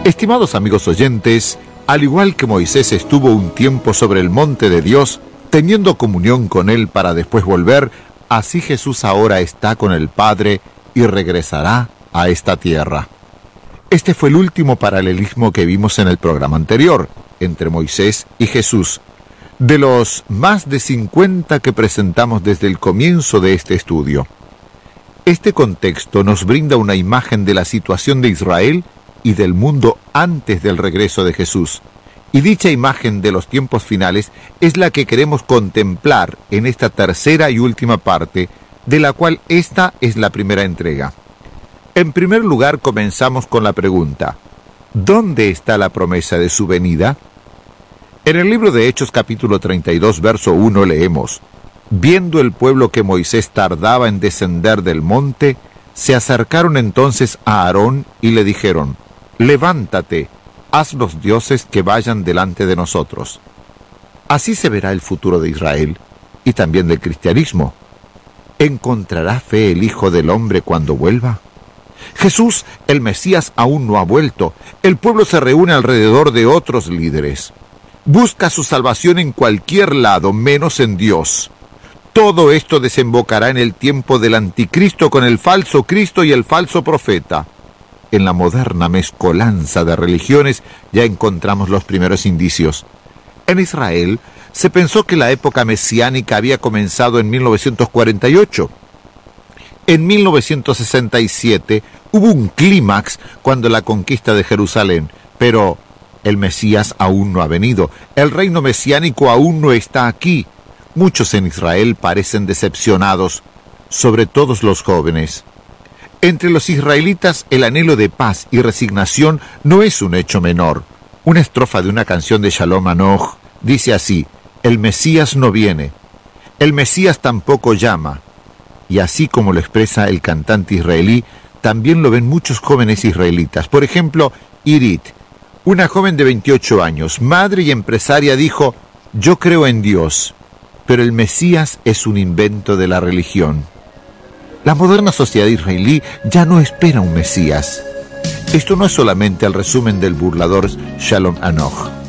Estimados amigos oyentes, al igual que Moisés estuvo un tiempo sobre el monte de Dios, teniendo comunión con Él para después volver, así Jesús ahora está con el Padre y regresará a esta tierra. Este fue el último paralelismo que vimos en el programa anterior, entre Moisés y Jesús, de los más de 50 que presentamos desde el comienzo de este estudio. Este contexto nos brinda una imagen de la situación de Israel y del mundo antes del regreso de Jesús. Y dicha imagen de los tiempos finales es la que queremos contemplar en esta tercera y última parte, de la cual esta es la primera entrega. En primer lugar, comenzamos con la pregunta: ¿dónde está la promesa de su venida? En el libro de Hechos capítulo 32, verso 1 leemos: viendo el pueblo que Moisés tardaba en descender del monte, se acercaron entonces a Aarón y le dijeron: levántate, haz los dioses que vayan delante de nosotros. Así se verá el futuro de Israel y también del cristianismo. ¿Encontrará fe el Hijo del Hombre cuando vuelva? Jesús, el Mesías, aún no ha vuelto. El pueblo se reúne alrededor de otros líderes. Busca su salvación en cualquier lado, menos en Dios. Todo esto desembocará en el tiempo del anticristo con el falso Cristo y el falso profeta. En la moderna mezcolanza de religiones ya encontramos los primeros indicios. En Israel se pensó que la época mesiánica había comenzado en 1948. En 1967 hubo un clímax cuando la conquista de Jerusalén, pero el Mesías aún no ha venido. El reino mesiánico aún no está aquí. Muchos en Israel parecen decepcionados, sobre todo los jóvenes. Entre los israelitas, el anhelo de paz y resignación no es un hecho menor. Una estrofa de una canción de Shalom Anoch dice así: el Mesías no viene, el Mesías tampoco llama. Y así como lo expresa el cantante israelí, también lo ven muchos jóvenes israelitas. Por ejemplo, Irit, una joven de 28 años, madre y empresaria, dijo: yo creo en Dios, pero el Mesías es un invento de la religión. La moderna sociedad israelí ya no espera un Mesías. Esto no es solamente el resumen del burlador Shalom Anoch.